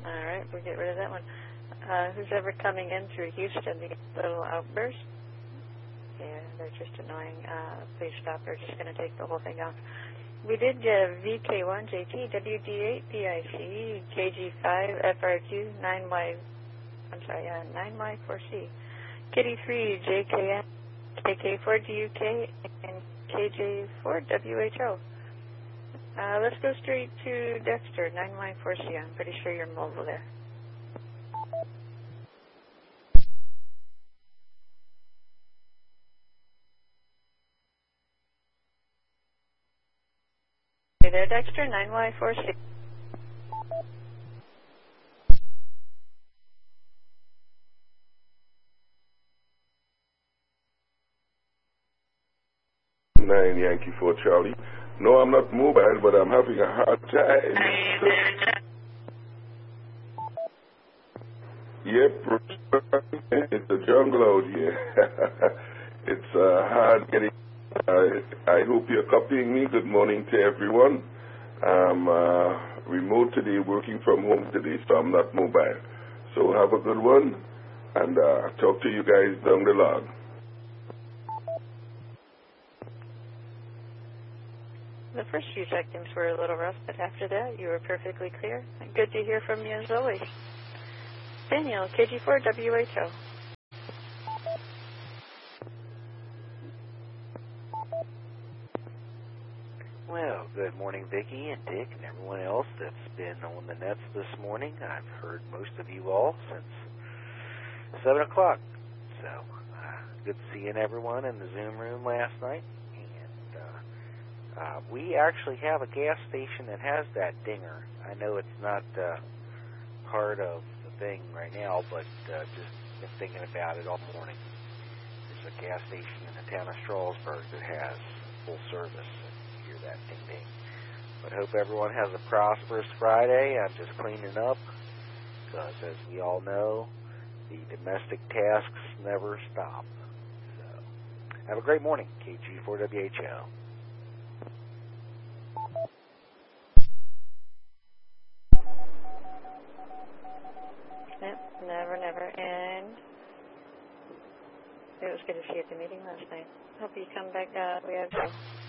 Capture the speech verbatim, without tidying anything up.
All right, we'll get rid of that one. Uh, who's ever coming in through Houston, the little outburst? Yeah, they're just annoying. Uh, please stop. They're just going to take the whole thing off. We did uh, V K one, J T, W D eight, B I C, K G five, F R Q, nine Y, I'm sorry, uh, nine Y four C, Kitty three, J K N, K K four, D U K, and K J four, W H O. Uh, let's go straight to Dexter, nine Y four C. I'm pretty sure you're mobile there. Hey there, Dexter, nine Y four C. nine Yankee four Charlie. No, I'm not mobile, but I'm having a hard time. Yep, it's a jungle out here. It's uh, hard getting. Uh, I hope you're copying me. Good morning to everyone. I'm uh, remote today, working from home today, so I'm not mobile. So have a good one, and uh, talk to you guys down the log. The first few seconds were a little rough, but after that, you were perfectly clear. Good to hear from you as always. Daniel, K G four, W H O. Well, good morning, Vicki and Dick and everyone else that's been on the nets this morning. I've heard most of you all since seven o'clock. So, uh, good seeing everyone in the Zoom room last night. And uh, uh, we actually have a gas station that has that dinger. I know it's not uh, part of the thing right now, but uh, just been thinking about it all morning. There's a gas station in the town of Strasburg that has full service. That ding ding. But hope everyone has a prosperous Friday. I'm just cleaning up because, as we all know, the domestic tasks never stop. So, have a great morning, K G four W H O. Yep, never, never. And it was good to see you at the meeting last night. Hope you come back. Uh, we have.